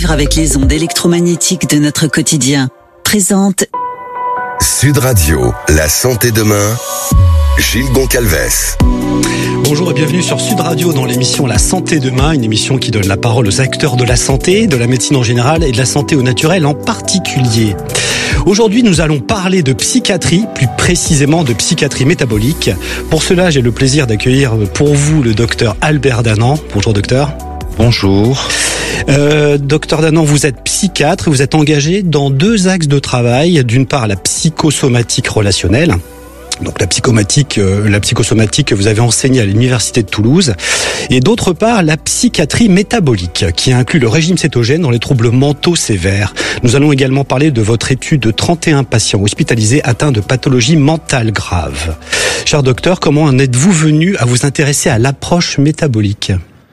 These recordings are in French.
vivre avec les ondes électromagnétiques de notre quotidien. Présente Sud Radio, la santé demain, Gilles Goncalves. Bonjour et bienvenue sur Sud Radio dans l'émission La Santé Demain, une émission qui donne la parole aux acteurs de la santé, de la médecine en général et de la santé au naturel en particulier. Aujourd'hui, nous allons parler de psychiatrie, plus précisément de psychiatrie métabolique. Pour cela, j'ai le plaisir d'accueillir pour vous le docteur Albert Danan. Bonjour docteur. Bonjour. Docteur Danan, vous êtes psychiatre, vous êtes engagé dans deux axes de travail. D'une part, la psychosomatique relationnelle. Donc la psychosomatique que vous avez enseignée à l'université de Toulouse, et d'autre part la psychiatrie métabolique qui inclut le régime cétogène dans les troubles mentaux sévères. Nous allons également parler de votre étude de 31 patients hospitalisés atteints de pathologies mentales graves. Cher docteur, comment en êtes-vous venu à vous intéresser à l'approche métabolique ?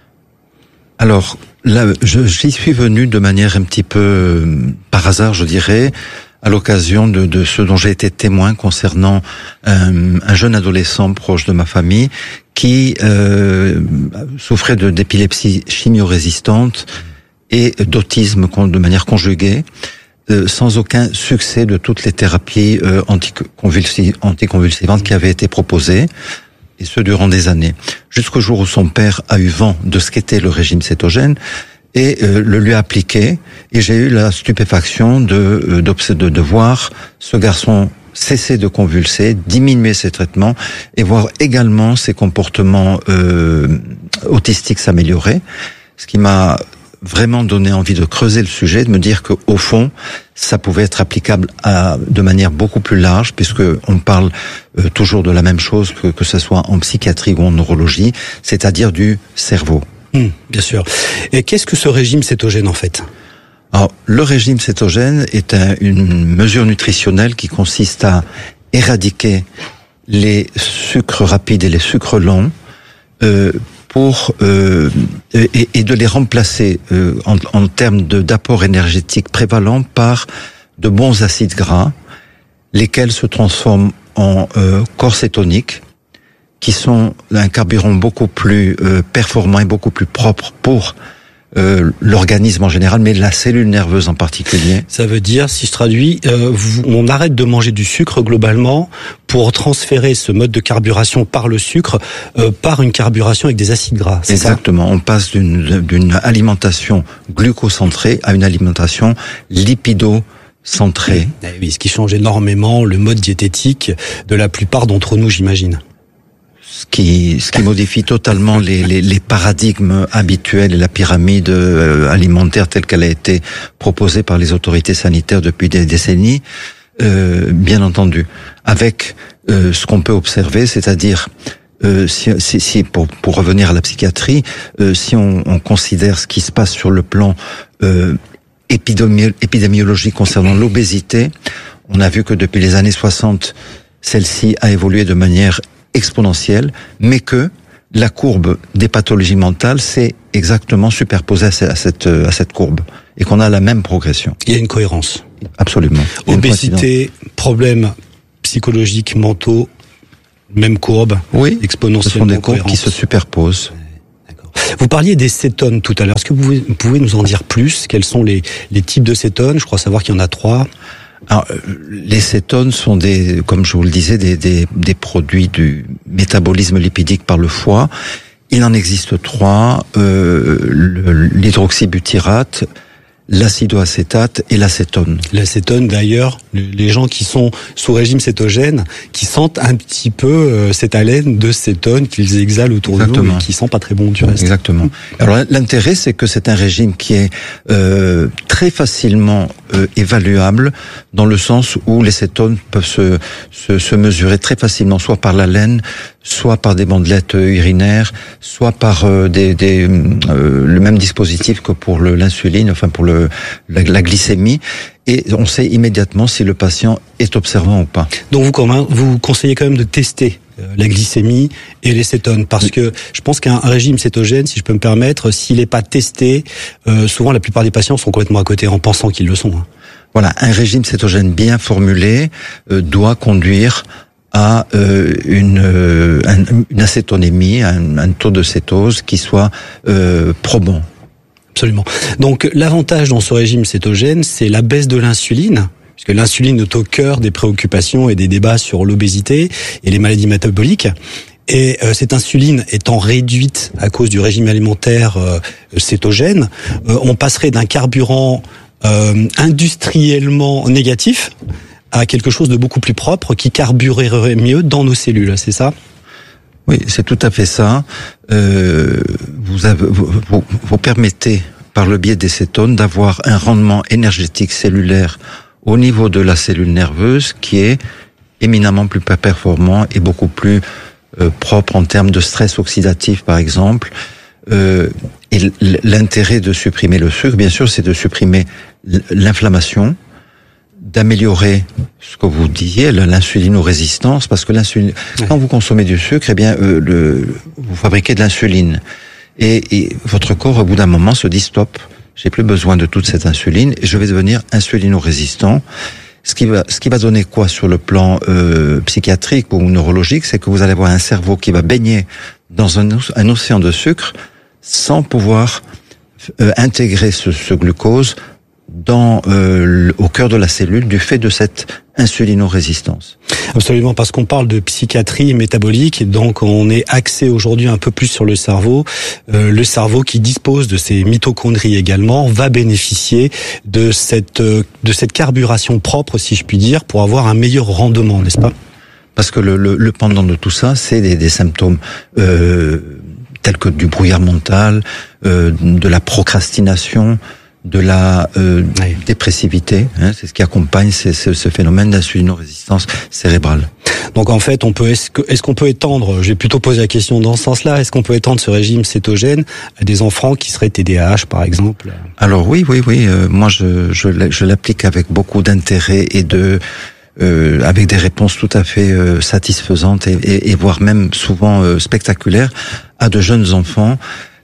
Alors, là, j'y suis venu de manière un petit peu par hasard, je dirais, à l'occasion de ce dont j'ai été témoin concernant un jeune adolescent proche de ma famille qui souffrait d'épilepsie chimio-résistante et d'autisme de manière conjuguée, sans aucun succès de toutes les thérapies anticonvulsivantes qui avaient été proposées, et ce durant des années, jusqu'au jour où son père a eu vent de ce qu'était le régime cétogène et le lui a appliqué, et j'ai eu la stupéfaction de voir ce garçon cesser de convulser, diminuer ses traitements et voir également ses comportements autistiques s'améliorer, ce qui m'a vraiment donné envie de creuser le sujet, de me dire que au fond, ça pouvait être applicable de manière beaucoup plus large, puisque on parle toujours de la même chose, que ce soit en psychiatrie ou en neurologie, c'est-à-dire du cerveau. Bien sûr. Et qu'est-ce que ce régime cétogène en fait ? Alors, le régime cétogène est une mesure nutritionnelle qui consiste à éradiquer les sucres rapides et les sucres lents et de les remplacer en termes d'apport énergétique prévalent par de bons acides gras, lesquels se transforment en corps cétoniques, qui sont un carburant beaucoup plus performant et beaucoup plus propre pour l'organisme en général, mais la cellule nerveuse en particulier. Ça veut dire, si je traduis, on arrête de manger du sucre globalement pour transférer ce mode de carburation par le sucre par une carburation avec des acides gras. C'est exactement. On passe d'une alimentation glucocentrée à une alimentation lipido-centrée. Oui, ce qui change énormément le mode diététique de la plupart d'entre nous, j'imagine. Ce qui modifie totalement les paradigmes habituels et la pyramide alimentaire telle qu'elle a été proposée par les autorités sanitaires depuis des décennies, bien entendu. Avec ce qu'on peut observer, c'est-à-dire si pour revenir à la psychiatrie, si on considère ce qui se passe sur le plan épidémiologique concernant l'obésité, on a vu que depuis les années 60, celle-ci a évolué de manière exponentielle, mais que la courbe des pathologies mentales s'est exactement superposée à cette courbe, et qu'on a la même progression. Il y a une cohérence. Absolument. Obésité, problèmes psychologiques, mentaux, même courbe, oui, exponentiellement. Ce sont des courbes qui se superposent. D'accord. Vous parliez des cétones tout à l'heure. Est-ce que vous pouvez nous en dire plus ? Quels sont les types de cétones ? Je crois savoir qu'il y en a 3. Alors, les cétones sont comme je vous le disais, des produits du métabolisme lipidique par le foie. Il en existe 3, l'hydroxybutyrate, l'acidoacétate et l'acétone. L'acétone, d'ailleurs, les gens qui sont sous régime cétogène, qui sentent un petit peu cette haleine de cétone qu'ils exhalent autour de nous, mais qui sent pas très bon du reste. Exactement. Alors l'intérêt, c'est que c'est un régime qui est très facilement évaluable, dans le sens où les cétones peuvent se mesurer très facilement, soit par l'haleine, soit par des bandelettes urinaires, soit par le même dispositif que pour l'insuline, enfin pour la glycémie, et on sait immédiatement si le patient est observant ou pas. Donc vous conseillez quand même de tester la glycémie et les cétones, parce que je pense qu'un régime cétogène, si je peux me permettre, s'il n'est pas testé, souvent la plupart des patients sont complètement à côté en pensant qu'ils le sont. Voilà, un régime cétogène bien formulé doit conduire à une acétonémie, un taux de cétose qui soit probant. Absolument. Donc l'avantage dans ce régime cétogène, c'est la baisse de l'insuline, puisque l'insuline est au cœur des préoccupations et des débats sur l'obésité et les maladies métaboliques. Et cette insuline étant réduite à cause du régime alimentaire cétogène, on passerait d'un carburant industriellement négatif à quelque chose de beaucoup plus propre qui carburerait mieux dans nos cellules, c'est ça ? Oui, c'est tout à fait ça. Vous permettez, par le biais des cétones, d'avoir un rendement énergétique cellulaire au niveau de la cellule nerveuse qui est éminemment plus performant et beaucoup plus propre en termes de stress oxydatif, par exemple. Et l'intérêt de supprimer le sucre, bien sûr, c'est de supprimer l'inflammation, d'améliorer ce que vous disiez, l'insulinorésistance, parce que l'insuline, quand vous consommez du sucre, eh bien, vous fabriquez de l'insuline. Et votre corps, au bout d'un moment, se dit stop, j'ai plus besoin de toute cette insuline et je vais devenir insulinorésistant. Ce qui va donner quoi sur le plan psychiatrique ou neurologique, c'est que vous allez avoir un cerveau qui va baigner dans un océan de sucre sans pouvoir intégrer ce glucose au cœur de la cellule du fait de cette insulinorésistance. Absolument, parce qu'on parle de psychiatrie métabolique, donc on est axé aujourd'hui un peu plus sur le cerveau. Le cerveau qui dispose de ses mitochondries également va bénéficier de cette carburation propre, si je puis dire, pour avoir un meilleur rendement, n'est-ce pas ? Parce que le pendant de tout ça, c'est des symptômes tels que du brouillard mental, de la procrastination, de la dépressivité, c'est ce qui accompagne ce phénomène d'insulinorésistance cérébrale. Donc en fait, est-ce qu'on peut étendre, j'ai plutôt posé la question dans ce sens-là, est-ce qu'on peut étendre ce régime cétogène à des enfants qui seraient TDAH par exemple ? Alors oui, moi je l'applique avec beaucoup d'intérêt et avec des réponses tout à fait satisfaisantes et voire même souvent spectaculaires à de jeunes enfants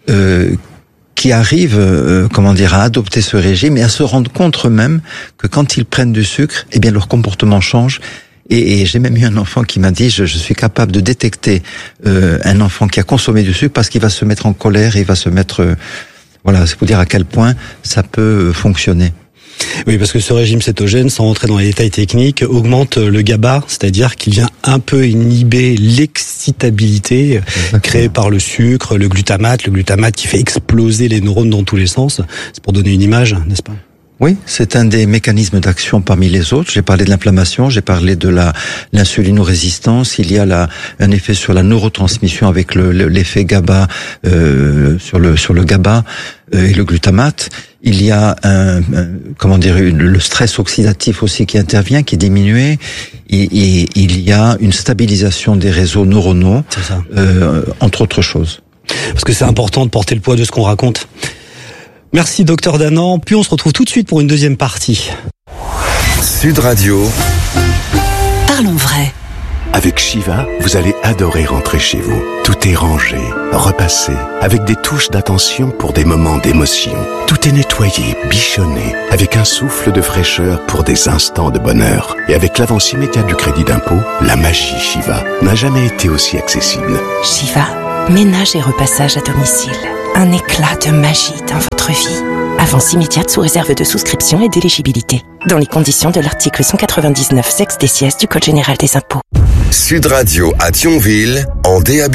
qui arrivent, à adopter ce régime et à se rendre compte eux-mêmes que quand ils prennent du sucre, eh bien leur comportement change. Et j'ai même eu un enfant qui m'a dit, je suis capable de détecter un enfant qui a consommé du sucre parce qu'il va se mettre en colère, il va se mettre, c'est pour dire à quel point ça peut fonctionner. Oui, parce que ce régime cétogène, sans rentrer dans les détails techniques, augmente le GABA, c'est-à-dire qu'il vient un peu inhiber l'excitabilité créée par le sucre, le glutamate qui fait exploser les neurones dans tous les sens. C'est pour donner une image, n'est-ce pas ? Oui, c'est un des mécanismes d'action parmi les autres. J'ai parlé de l'inflammation, j'ai parlé de l'insulinorésistance. Il y a un effet sur la neurotransmission avec l'effet GABA sur le GABA et le glutamate. Il y a le stress oxydatif aussi qui intervient, qui est diminué. Et il y a une stabilisation des réseaux neuronaux, entre autres choses. Parce que c'est important de porter le poids de ce qu'on raconte. Merci Docteur Danan, puis on se retrouve tout de suite pour une deuxième partie. Sud Radio. Parlons vrai. Avec Shiva, vous allez adorer rentrer chez vous. Tout est rangé, repassé, avec des touches d'attention pour des moments d'émotion. Tout est nettoyé, bichonné, avec un souffle de fraîcheur pour des instants de bonheur. Et avec l'avance immédiate du crédit d'impôt, la magie Shiva n'a jamais été aussi accessible. Shiva, ménage et repassage à domicile. Un éclat de magie dans votre vie. Avance immédiate sous réserve de souscription et d'éligibilité. Dans les conditions de l'article 199 sexe des sièges du Code général des impôts. Sud Radio à Thionville en DAB+.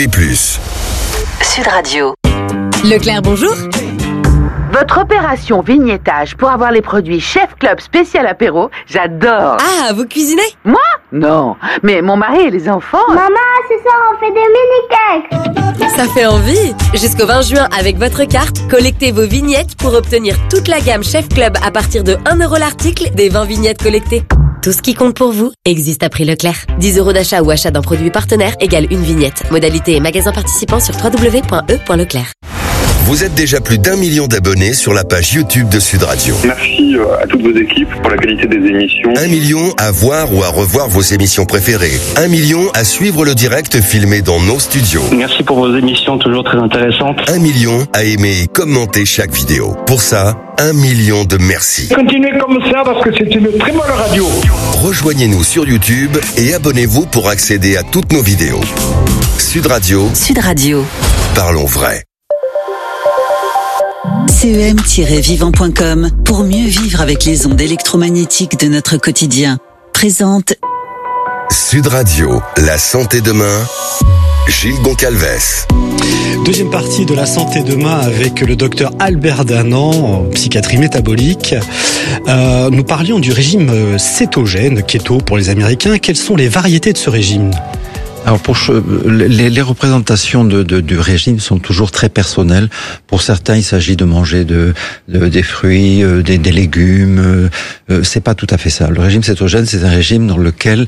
Sud Radio. Leclerc, bonjour. Votre opération vignettage pour avoir les produits Chef Club spécial apéro, j'adore. Ah, vous cuisinez ? Moi ? Non, mais mon mari et les enfants... Maman, ce soir on fait des mini-cakes. Ça fait envie. Jusqu'au 20 juin, avec votre carte, collectez vos vignettes pour obtenir toute la gamme Chef Club à partir de 1 € l'article des 20 vignettes collectées. Tout ce qui compte pour vous existe à prix Leclerc. 10 € d'achat ou achat d'un produit partenaire égale une vignette. Modalité et magasin participant sur www.e.leclerc. Vous êtes déjà plus d'1 million d'abonnés sur la page YouTube de Sud Radio. Merci à toutes vos équipes pour la qualité des émissions. 1 million à voir ou à revoir vos émissions préférées. 1 million à suivre le direct filmé dans nos studios. Merci pour vos émissions toujours très intéressantes. 1 million à aimer et commenter chaque vidéo. Pour ça, 1 million de merci. Continuez comme ça parce que c'est une très bonne radio. Rejoignez-nous sur YouTube et abonnez-vous pour accéder à toutes nos vidéos. Sud Radio. Sud Radio. Parlons vrai. cem-vivant.com pour mieux vivre avec les ondes électromagnétiques de notre quotidien. Présente Sud Radio, la santé demain, Gilles Goncalves. Deuxième partie de la santé demain avec le docteur Albert Danan, en psychiatrie métabolique. Nous parlions du régime cétogène, keto pour les Américains. Quelles sont les variétés de ce régime ? Alors les représentations du régime sont toujours très personnelles. Pour certains, il s'agit de manger des fruits, des légumes. C'est pas tout à fait ça. Le régime cétogène, c'est un régime dans lequel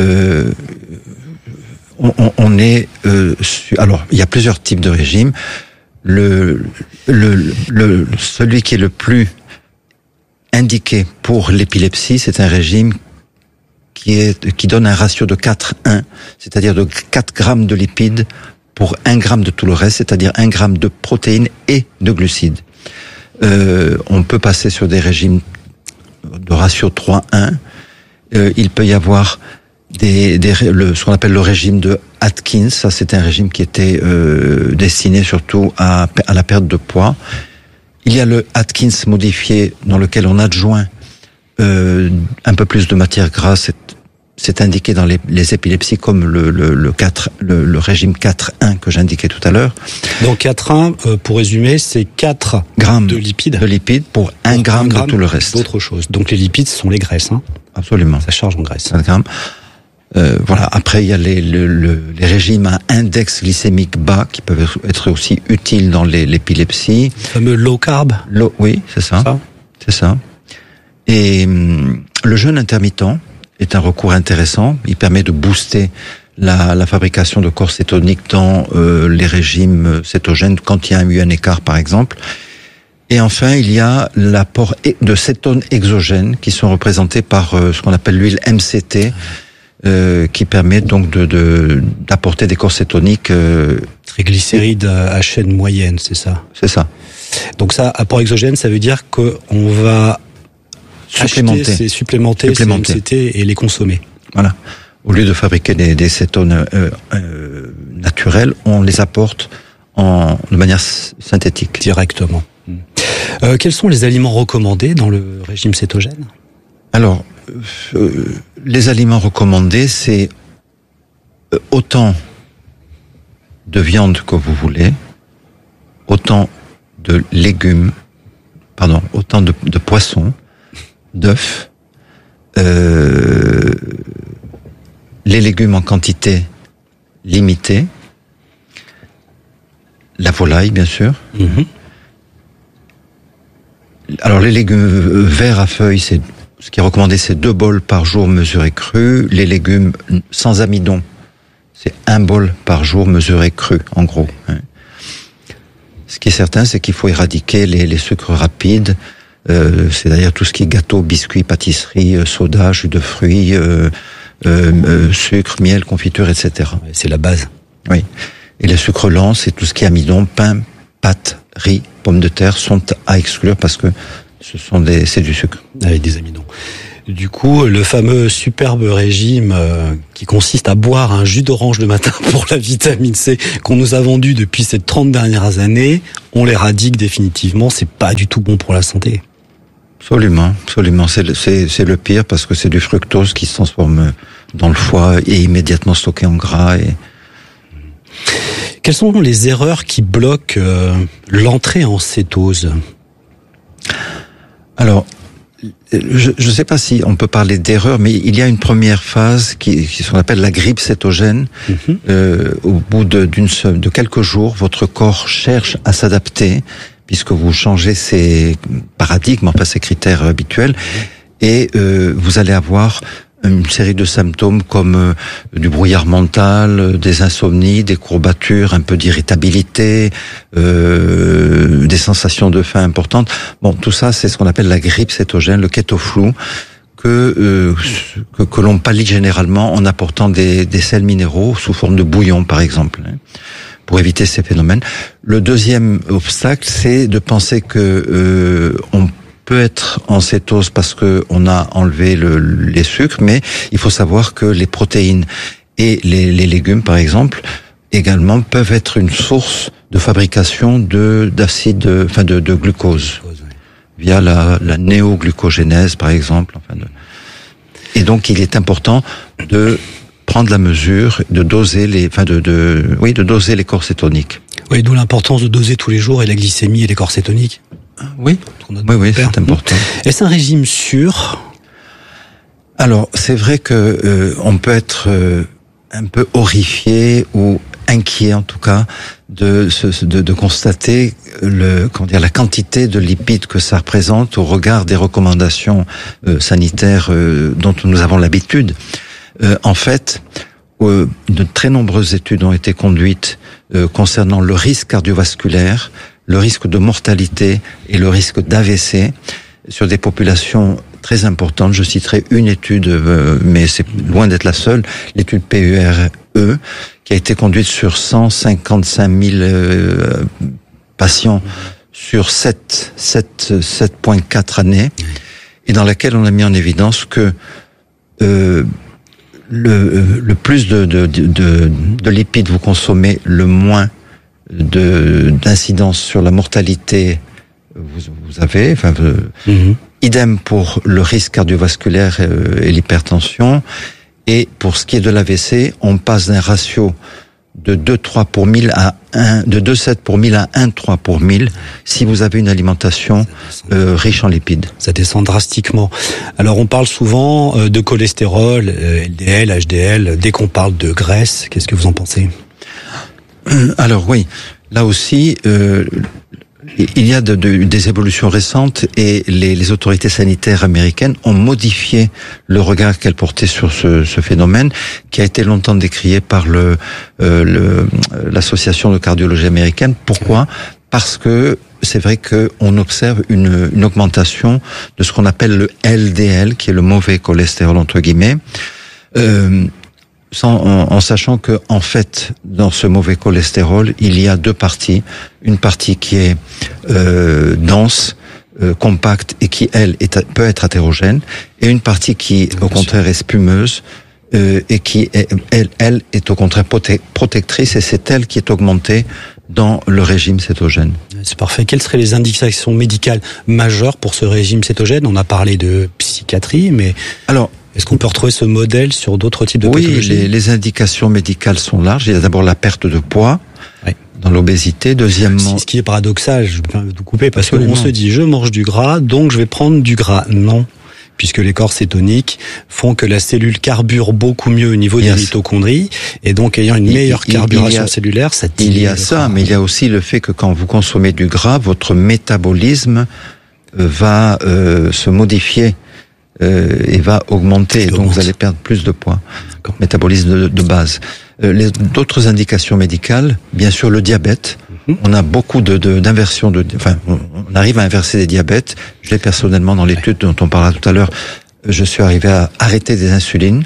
on est. Alors, il y a plusieurs types de régimes. Celui qui est le plus indiqué pour l'épilepsie, c'est un régime qui donne un ratio de 4-1, c'est-à-dire de 4 grammes de lipides pour 1 gramme de tout le reste, c'est-à-dire 1 gramme de protéines et de glucides. On peut passer sur des régimes de ratio 3-1. Il peut y avoir ce qu'on appelle le régime de Atkins. Ça, c'est un régime qui était destiné surtout à la perte de poids. Il y a le Atkins modifié dans lequel on adjoint un peu plus de matière grasse. C'est indiqué dans les épilepsies comme le régime 4-1 que j'indiquais tout à l'heure. Donc 4-1, pour résumer, c'est 4 grammes de lipides. De lipides pour 1 gramme de tout le reste. D'autre chose. Donc les lipides sont les graisses. Hein. Absolument. Ça charge en graisse. 1 gramme. Voilà. Après, il y a les régimes à index glycémique bas qui peuvent être aussi utiles dans l'épilepsie. Le fameux low carb. Oui, c'est ça. C'est ça. Et le jeûne intermittent est un recours intéressant. Il permet de booster la fabrication de corps cétoniques dans les régimes cétogènes quand il y a eu un écart, par exemple. Et enfin, il y a l'apport de cétones exogènes qui sont représentés par ce qu'on appelle l'huile MCT, qui permet donc d'apporter des corps cétoniques. Triglycérides à chaîne moyenne, c'est ça ? C'est ça. Donc ça, apport exogène, ça veut dire qu'on va supplémenter ces MCT et les consommer. Voilà. Au lieu de fabriquer des cétones naturelles, on les apporte de manière synthétique. Directement. Quels sont les aliments recommandés dans le régime cétogène ? Alors, les aliments recommandés, c'est autant de viande que vous voulez, autant de légumes, autant de poissons, d'œufs, les légumes en quantité limitée, la volaille bien sûr. Mm-hmm. Alors les légumes verts à feuilles, ce qui est recommandé, c'est 2 bols par jour mesurés crus. Les légumes sans amidon, c'est 1 bol par jour mesuré cru, en gros. Ce qui est certain, c'est qu'il faut éradiquer les sucres rapides. C'est d'ailleurs tout ce qui est gâteau, biscuits, pâtisserie, soda, jus de fruits, sucre, miel, confiture, etc. C'est la base. Oui. Et les sucres lents, c'est tout ce qui est amidon, pain, pâtes, riz, pommes de terre sont à exclure parce que c'est du sucre. Avec des amidons. Du coup, le fameux superbe régime qui consiste à boire un jus d'orange le matin pour la vitamine C qu'on nous a vendu depuis ces 30 dernières années, on l'éradique définitivement, c'est pas du tout bon pour la santé. Absolument. C'est le pire parce que c'est du fructose qui se transforme dans le foie et immédiatement stocké en gras. Quelles sont les erreurs qui bloquent l'entrée en cétose ? Alors, je ne sais pas si on peut parler d'erreur, mais il y a une première phase qui ce qu'on appelle la grippe cétogène. Mm-hmm. Au bout de quelques jours, votre corps cherche à s'adapter puisque vous changez ses paradigmes, enfin ses critères habituels, et vous allez avoir une série de symptômes comme du brouillard mental, des insomnies, des courbatures, un peu d'irritabilité, des sensations de faim importantes. Bon, tout ça, c'est ce qu'on appelle la grippe cétogène, le keto flu, que l'on pallie généralement en apportant des sels minéraux sous forme de bouillon, par exemple, pour éviter ces phénomènes. Le deuxième obstacle, c'est de penser que on peut être en cétose parce que on a enlevé les sucres, mais il faut savoir que les protéines et les légumes, par exemple, également peuvent être une source de fabrication de glucose, via la néoglucogénèse, par exemple. Et donc, il est important de prendre la mesure, de doser de doser les corps cétoniques. Oui, d'où l'importance de doser tous les jours et la glycémie et les corps cétoniques. Oui, c'est important. Est-ce un régime sûr ? Alors, c'est vrai que on peut être un peu horrifié ou inquiet, en tout cas, de constater la quantité de lipides que ça représente au regard des recommandations sanitaires dont nous avons l'habitude. En fait, de très nombreuses études ont été conduites concernant le risque cardiovasculaire, le risque de mortalité et le risque d'AVC sur des populations très importantes. Je citerai une étude, mais c'est loin d'être la seule, l'étude PURE, qui a été conduite sur 155 000 patients sur 7,4 années, et dans laquelle on a mis en évidence que le plus de lipides vous consommez, le moins d'incidence sur la mortalité vous avez. Idem pour le risque cardiovasculaire et l'hypertension. Et pour ce qui est de l'AVC, on passe d'un ratio de 2,3 pour 1000 à 2,7 pour 1000 à 1,3 pour 1000 si vous avez une alimentation riche en lipides. Ça descend drastiquement. Alors on parle souvent de cholestérol, LDL, HDL, dès qu'on parle de graisse. Qu'est-ce que vous en pensez ? Alors oui, là aussi, il y a des évolutions récentes et les autorités sanitaires américaines ont modifié le regard qu'elles portaient sur ce phénomène qui a été longtemps décrié par l'association de cardiologie américaine. Pourquoi ? Parce que c'est vrai qu'on observe une augmentation de ce qu'on appelle le LDL, qui est le mauvais cholestérol entre guillemets. En sachant que, en fait, dans ce mauvais cholestérol, il y a deux parties. Une partie qui est dense, compacte et qui, elle, peut être hétérogène, et une partie qui, au contraire, est spumeuse et qui, elle, est au contraire protectrice, et c'est elle qui est augmentée dans le régime cétogène. C'est parfait. Quelles seraient les indications médicales majeures pour ce régime cétogène ? On a parlé de psychiatrie, mais... Alors, est-ce qu'on peut retrouver ce modèle sur d'autres types de pathologies ? Oui, les indications médicales sont larges. Il y a d'abord la perte de poids dans l'obésité. Deuxièmement... Ce qui est paradoxal, je peux vous couper, parce qu'on se dit, je mange du gras, donc je vais prendre du gras. Non, puisque les corps cétoniques font que la cellule carbure beaucoup mieux au niveau des mitochondries, et donc ayant une meilleure carburation cellulaire, ça diminue. Il y a ça, mais il y a aussi le fait que quand vous consommez du gras, votre métabolisme va se modifier. Et va augmenter, donc vous allez perdre plus de poids. Métabolisme de base. D'autres indications médicales, bien sûr le diabète. On a beaucoup d'inversions on arrive à inverser des diabètes. Je l'ai personnellement dans l'étude dont on parlera tout à l'heure. Je suis arrivé à arrêter des insulines.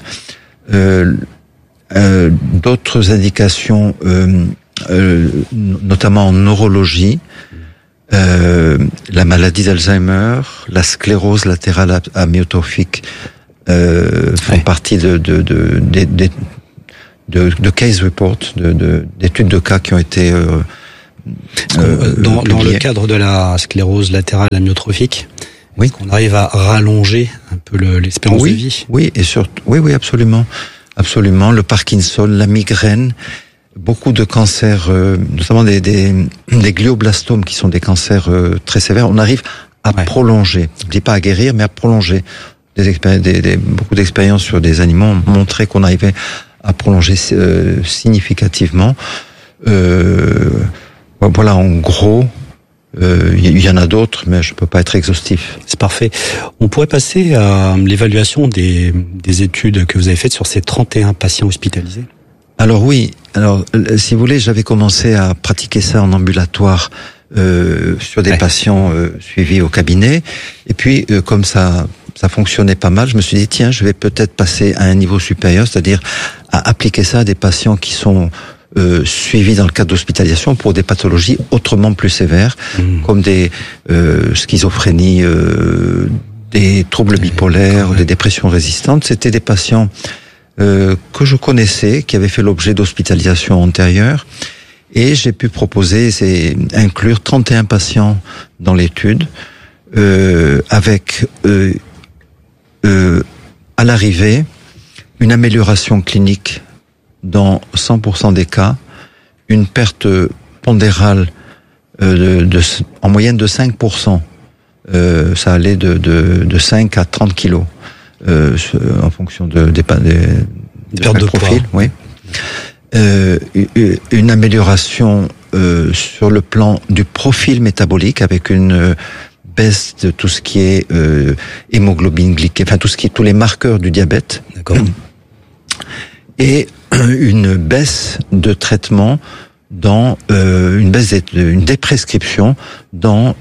D'autres indications, notamment en neurologie. La maladie d'Alzheimer, la sclérose latérale amyotrophique font partie de case report, d'études de cas qui ont été dans le cadre de la sclérose latérale amyotrophique. Oui, qu'on arrive à rallonger un peu l'espérance de vie. Oui, et surtout, oui, absolument, le Parkinson, la migraine. Beaucoup de cancers, notamment des glioblastomes qui sont des cancers très sévères, on arrive à prolonger. Je ne dis pas à guérir, mais à prolonger. Beaucoup d'expériences sur des animaux ont montré qu'on arrivait à prolonger significativement. Voilà, en gros, il y en a d'autres, mais je peux pas être exhaustif. C'est parfait. On pourrait passer à l'évaluation des études que vous avez faites sur ces 31 patients hospitalisés. Alors oui, si vous voulez, j'avais commencé à pratiquer ça en ambulatoire sur des patients suivis au cabinet, et puis comme ça fonctionnait pas mal, je me suis dit tiens, je vais peut-être passer à un niveau supérieur, c'est-à-dire à appliquer ça à des patients qui sont suivis dans le cadre d'hospitalisation pour des pathologies autrement plus sévères, comme des schizophrénies, des troubles bipolaires, des dépressions résistantes. C'était des patients que je connaissais, qui avaient fait l'objet d'hospitalisation antérieure, Et j'ai pu inclure 31 patients dans l'étude, avec à l'arrivée une amélioration clinique dans 100% des cas, une perte pondérale en moyenne de 5%. Ça allait de 5 à 30 kilos en fonction des pertes de profil. Oui. Une amélioration sur le plan du profil métabolique avec une baisse de tout ce qui est hémoglobine glycée, enfin tous les marqueurs du diabète. D'accord. Et une baisse de traitement une déprescription dans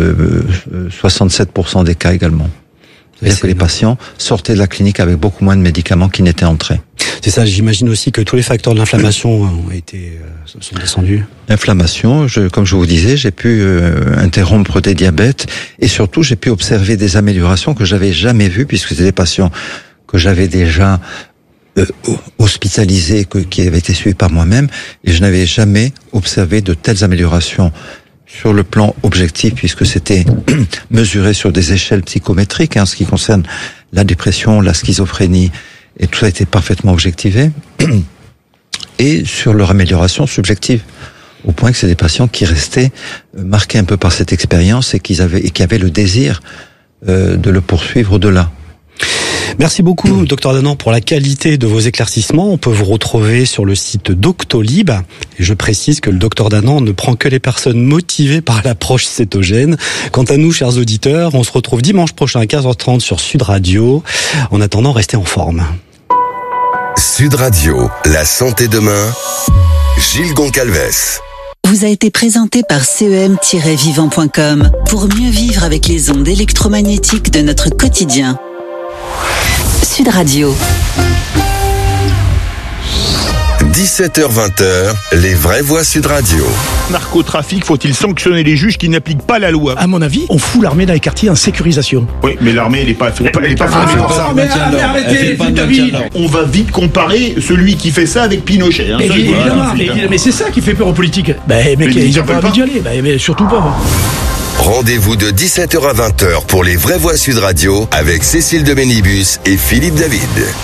67% des cas également. C'est-à-dire que les patients sortaient de la clinique avec beaucoup moins de médicaments qui n'étaient entrés. C'est ça, j'imagine aussi que tous les facteurs de l'inflammation sont descendus. L'inflammation, comme je vous disais, j'ai pu interrompre des diabètes et surtout j'ai pu observer des améliorations que j'avais jamais vues puisque c'était des patients que j'avais déjà hospitalisés, qui avaient été suivis par moi-même et je n'avais jamais observé de telles améliorations sur le plan objectif puisque c'était mesuré sur des échelles psychométriques, ce qui concerne la dépression, la schizophrénie, et tout ça a été parfaitement objectivé, et sur leur amélioration subjective, au point que c'est des patients qui restaient marqués un peu par cette expérience et qui avaient le désir de le poursuivre au-delà. Merci beaucoup, Dr Danan, pour la qualité de vos éclaircissements. On peut vous retrouver sur le site Doctolib. Et je précise que le Dr Danan ne prend que les personnes motivées par l'approche cétogène. Quant à nous, chers auditeurs, on se retrouve dimanche prochain à 15h30 sur Sud Radio. En attendant, restez en forme. Sud Radio, la santé demain. Gilles Goncalves. Vous a été présenté par CEM-vivant.com pour mieux vivre avec les ondes électromagnétiques de notre quotidien. Sud Radio. 17h-20h, les vraies voix Sud Radio. Narcotrafic, faut-il sanctionner les juges qui n'appliquent pas la loi? À mon avis, on fout l'armée dans les quartiers en sécurisation. Oui, mais l'armée, elle n'est pas formée pour ça. Mais arrêtez, on va vite comparer celui qui fait ça avec Pinochet. Mais évidemment, mais c'est ça qui fait peur aux politiques. Mais ils n'ont pas envie d'y aller, mais surtout pas. Rendez-vous de 17h à 20h pour les vraies voix Sud Radio avec Cécile de Ménibus et Philippe David.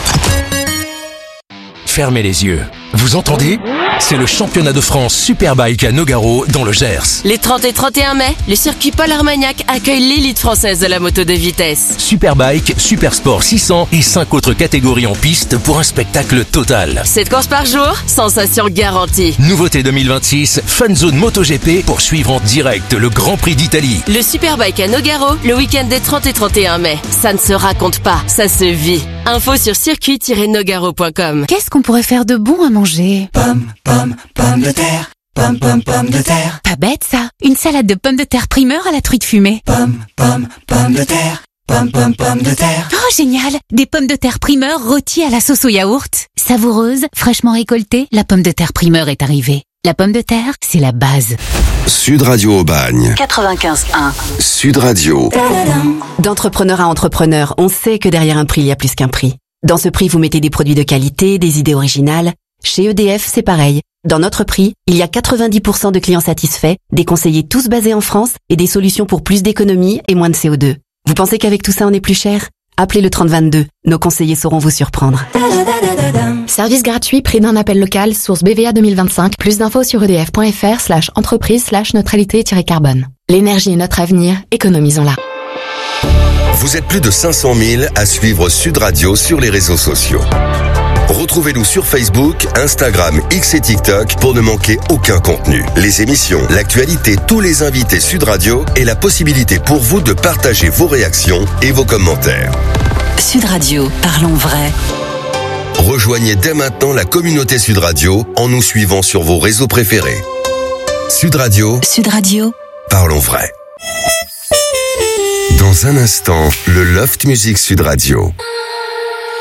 Fermez les yeux. Vous entendez? C'est le championnat de France Superbike à Nogaro dans le Gers. Les 30 et 31 mai, le circuit Paul Armagnac accueille l'élite française de la moto de vitesse. Superbike, Supersport 600 et 5 autres catégories en piste pour un spectacle total. 7 courses par jour, sensation garantie. Nouveauté 2026, Fun Zone MotoGP pour suivre en direct le Grand Prix d'Italie. Le Superbike à Nogaro, le week-end des 30 et 31 mai. Ça ne se raconte pas, ça se vit. Info sur circuit-nogaro.com. Qu'est-ce qu'on pourrait faire de bon à manger? Pommes de terre. Pommes de terre. Pas bête ça. Une salade de pommes de terre primeur à la truite fumée. Pommes de terre. Pommes de terre. Oh génial. Des pommes de terre primeur rôties à la sauce au yaourt. Savoureuse, fraîchement récoltée, la pomme de terre primeur est arrivée. La pomme de terre, c'est la base. Sud Radio Aubagne. 95.1. Sud Radio. D'entrepreneur à entrepreneur, on sait que derrière un prix, il y a plus qu'un prix. Dans ce prix, vous mettez des produits de qualité, des idées originales. Chez EDF, c'est pareil. Dans notre prix, il y a 90% de clients satisfaits, des conseillers tous basés en France et des solutions pour plus d'économie et moins de CO2. Vous pensez qu'avec tout ça, on est plus cher? Appelez le 3022. Nos conseillers sauront vous surprendre. Service gratuit, prix d'un appel local, source BVA 2025. Plus d'infos sur edf.fr/entreprise/neutralité-carbone. L'énergie est notre avenir, économisons-la. Vous êtes plus de 500 000 à suivre Sud Radio sur les réseaux sociaux. Retrouvez-nous sur Facebook, Instagram, X et TikTok pour ne manquer aucun contenu. Les émissions, l'actualité, tous les invités Sud Radio et la possibilité pour vous de partager vos réactions et vos commentaires. Sud Radio, parlons vrai. Rejoignez dès maintenant la communauté Sud Radio en nous suivant sur vos réseaux préférés. Sud Radio. Sud Radio. Parlons vrai. Dans un instant, le Loft Music Sud Radio.